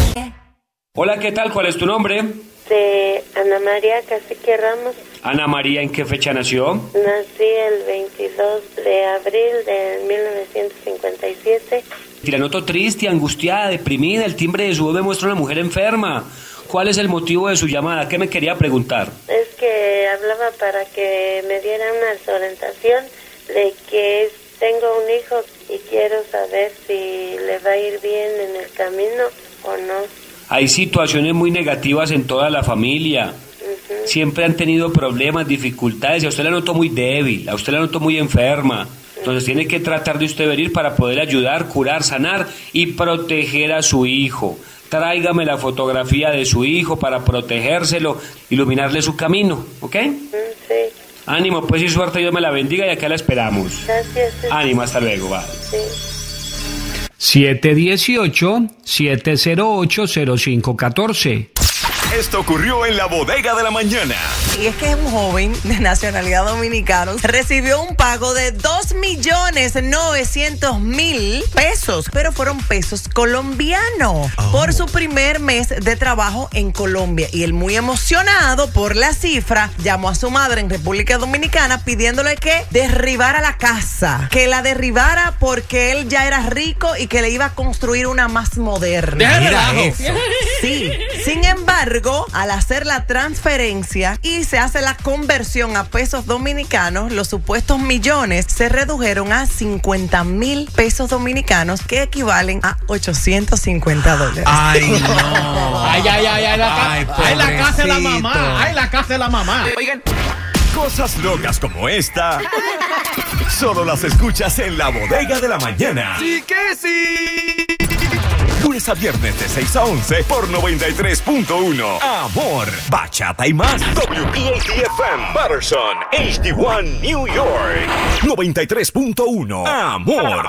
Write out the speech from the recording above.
Hola, ¿qué tal? ¿Cuál es tu nombre? De Ana María Cacique Ramos. Ana María, ¿en qué fecha nació? Nací el 22 de abril de 1957. Y la noto triste, angustiada, deprimida. El timbre de su voz me muestra una mujer enferma. ¿Cuál es el motivo de su llamada? ¿Qué me quería preguntar? Es que hablaba para que me diera una orientación de que tengo un hijo y quiero saber si le va a ir bien en el camino o no. Hay situaciones muy negativas en toda la familia. Siempre han tenido problemas, dificultades, y a usted la noto muy débil, a usted la noto muy enferma. Entonces tiene que tratar de usted venir para poder ayudar, curar, sanar y proteger a su hijo. Tráigame la fotografía de su hijo para protegérselo, iluminarle su camino, ¿ok? Sí. Ánimo, pues, y suerte, Dios me la bendiga y acá la esperamos. Gracias. Ánimo, hasta luego, va. Sí. 718-708-0514. Esto ocurrió en la bodega de la mañana. Y es que un joven de nacionalidad dominicana recibió un pago de 2.900.000 pesos, pero fueron pesos colombianos por su primer mes de trabajo en Colombia. Y él, muy emocionado por la cifra, llamó a su madre en República Dominicana pidiéndole que derribara la casa, que la derribara porque él ya era rico y que le iba a construir una más moderna. Mira eso. Sí, sin embargo, al hacer la transferencia y se hace la conversión a pesos dominicanos, los supuestos millones se redujeron a 50.000 pesos dominicanos, que equivalen a $850. Ay, no. Ay, la casa de la pobrecito. mamá. Ay, la casa de la mamá. Oigan, cosas locas como esta solo las escuchas en la bodega de la mañana. Sí que sí. Lunes a viernes de 6 a 11 por 93.1. Amor, bachata y más. WPAT-FM, Patterson, HD1, New York. 93.1. Amor,